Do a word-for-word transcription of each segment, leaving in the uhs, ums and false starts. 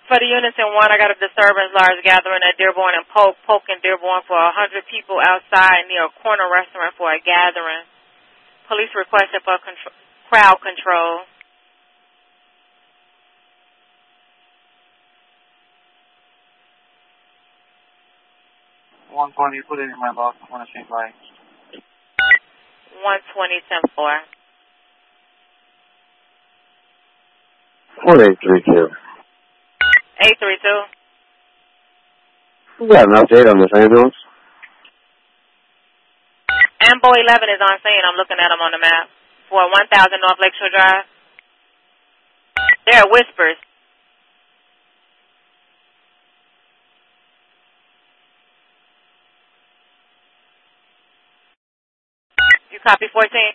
For the units in one, I got a disturbance, large gathering at Dearborn and Polk, Polk and Dearborn for one hundred people outside near a corner restaurant for a gathering. Police requested for contr crowd control. one twenty, put it in my box. I want to change my... one twenty, ten four. one eight three two. eight three two. We got an update on this ambulance. Ambo eleven is on scene. I'm looking at them on the map. For one thousand North Lakeshore Drive. There are whispers. You copy fourteen?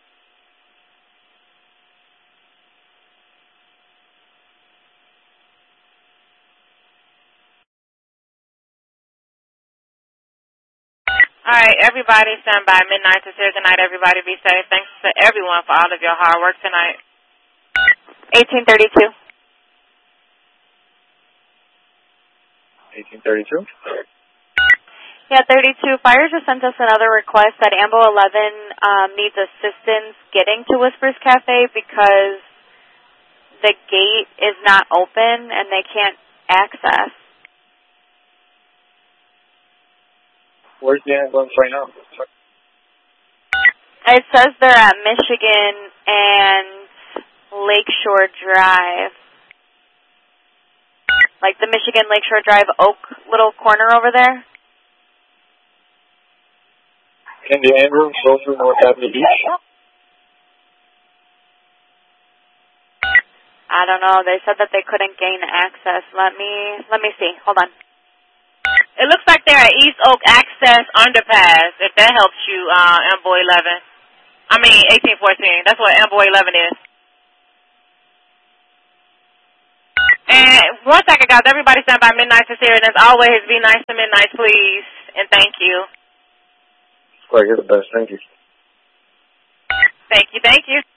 All right, everybody stand by. Midnight to say good night. Everybody be safe. Thanks to everyone for all of your hard work tonight. eighteen thirty-two. eighteen thirty-two? Yeah, thirty-two. Fire just sent us another request that Ambo eleven um, needs assistance getting to Whispers Cafe because the gate is not open and they can't access. Where's the ambulance right now? It says they're at Michigan and Lakeshore Drive. Like the Michigan Lakeshore Drive Oak little corner over there. Can the ambulance go through North Avenue Beach? I don't know. They said that they couldn't gain access. Let me let me see. Hold on. It looks like they're at East Oak Access Underpass, if that helps you, uh, Ambo eleven. I mean, eighteen fourteen. That's what Ambo eleven is. And one second, guys. Everybody stand by. Midnight to Sirius. As always, be nice to Midnight, please. And thank you. Well, you're the best. Thank you. Thank you, thank you.